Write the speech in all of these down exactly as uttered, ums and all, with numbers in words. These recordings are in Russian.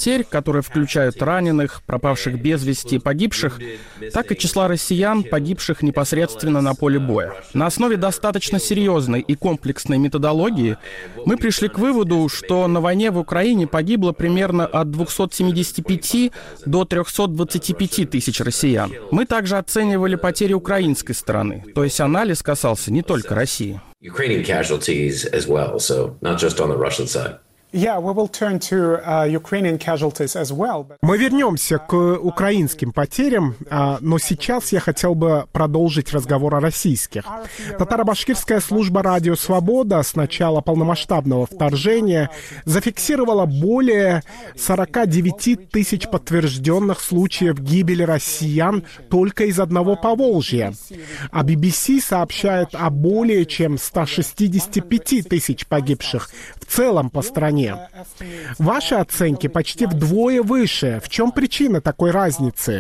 потерь, которые включают раненых, пропавших без вести, погибших, так и числа россиян, погибших непосредственно на поле боя. На основе достаточно серьезной и комплексной методологии мы пришли к выводу, что на войне в Украине погибло примерно от двухсот семидесяти пяти до трехсот двадцати пяти тысяч россиян. Мы также оценивали потери украинской стороны, то есть анализ касался не только России. Ukrainian casualties as well, so not just on the Russian side. Мы вернемся к украинским потерям, но сейчас я хотел бы продолжить разговор о российских. Татаро-башкирская служба «Радио Свобода» с начала полномасштабного вторжения зафиксировала более сорока девяти тысяч подтвержденных случаев гибели россиян только из одного Поволжья. А би би си сообщает о более чем ста шестидесяти пяти тысяч погибших в целом по стране. Ваши оценки почти вдвое выше. В чем причина такой разницы?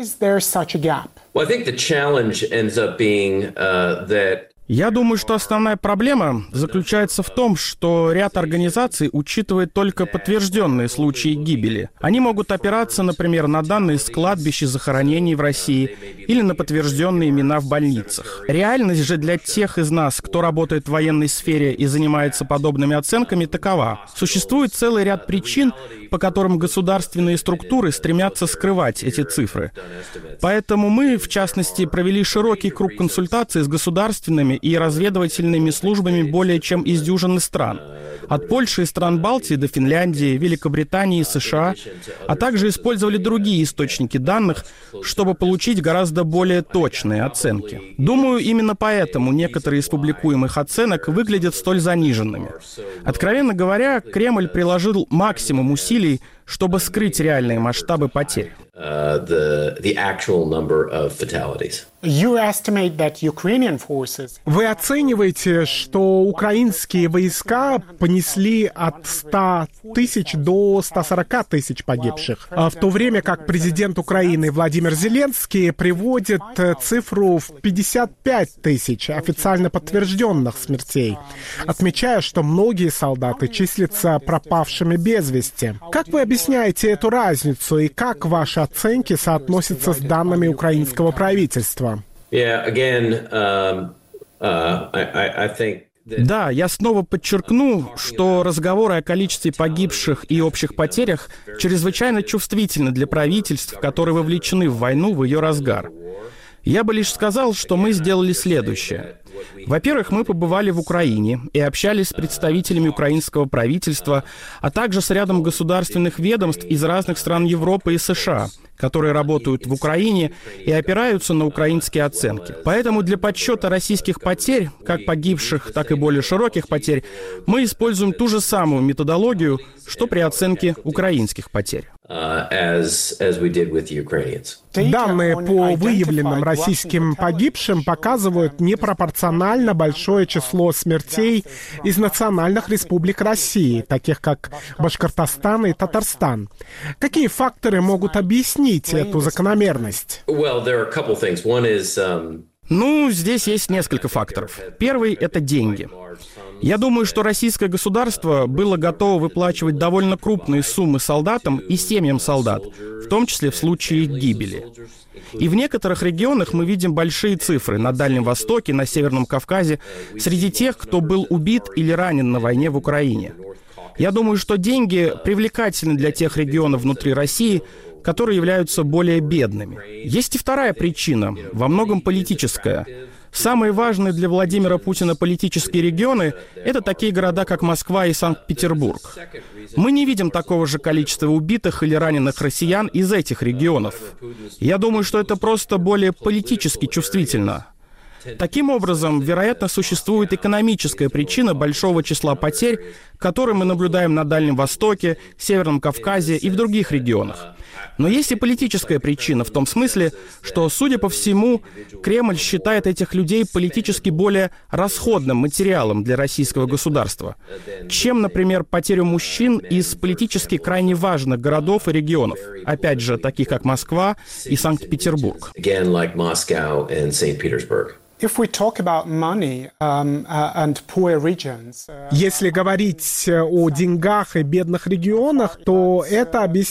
Я думаю, что основная проблема заключается в том, что ряд организаций учитывает только подтвержденные случаи гибели. Они могут опираться, например, на данные с кладбищ и захоронений в России или на подтвержденные имена в больницах. Реальность же для тех из нас, кто работает в военной сфере и занимается подобными оценками, такова. Существует целый ряд причин, по которым государственные структуры стремятся скрывать эти цифры. Поэтому мы, в частности, провели широкий круг консультаций с государственными и разведывательными службами более чем из дюжины стран. От Польши и стран Балтии до Финляндии, Великобритании и США, а также использовали другие источники данных, чтобы получить гораздо более точные оценки. Думаю, именно поэтому некоторые из публикуемых оценок выглядят столь заниженными. Откровенно говоря, Кремль приложил максимум усилий, чтобы скрыть реальные масштабы потерь. Uh, the, the actual number of fatalities. Вы оцениваете, что украинские войска понесли от ста тысяч до ста сорока тысяч погибших, в то время как президент Украины Владимир Зеленский приводит цифру в пятьдесят пять тысяч официально подтвержденных смертей, отмечая, что многие солдаты числятся пропавшими без вести. Как вы объясняете эту разницу и как ваши оценки соотносятся с данными украинского правительства? Yeah, again, um, uh, I, I think... Да, я снова подчеркну, что разговоры о количестве погибших и общих потерях чрезвычайно чувствительны для правительств, которые вовлечены в войну в ее разгар. Я бы лишь сказал, что мы сделали следующее. Во-первых, мы побывали в Украине и общались с представителями украинского правительства, а также с рядом государственных ведомств из разных стран Европы и США, которые работают в Украине и опираются на украинские оценки. Поэтому для подсчета российских потерь, как погибших, так и более широких потерь, мы используем ту же самую методологию, что при оценке украинских потерь. Данные по выявленным российским погибшим показывают непропорционально большое число смертей из национальных республик России, таких как Башкортостан и Татарстан. Какие факторы могут объяснить эту закономерность? Ну, здесь есть несколько факторов. Первый — это деньги. Я думаю, что российское государство было готово выплачивать довольно крупные суммы солдатам и семьям солдат, в том числе в случае их гибели. И в некоторых регионах мы видим большие цифры на Дальнем Востоке, на Северном Кавказе, среди тех, кто был убит или ранен на войне в Украине. Я думаю, что деньги привлекательны для тех регионов внутри России, которые являются более бедными. Есть и вторая причина, во многом политическая. Самые важные для Владимира Путина политические регионы — это такие города, как Москва и Санкт-Петербург. Мы не видим такого же количества убитых или раненых россиян из этих регионов. Я думаю, что это просто более политически чувствительно. Таким образом, вероятно, существует экономическая причина большого числа потерь, которые мы наблюдаем на Дальнем Востоке, Северном Кавказе и в других регионах. Но есть и политическая причина в том смысле, что, судя по всему, Кремль считает этих людей политически более расходным материалом для российского государства, чем, например, потерю мужчин из политически крайне важных городов и регионов, опять же, таких как Москва и Санкт-Петербург. Если говорить о деньгах и бедных регионах, то это объясняет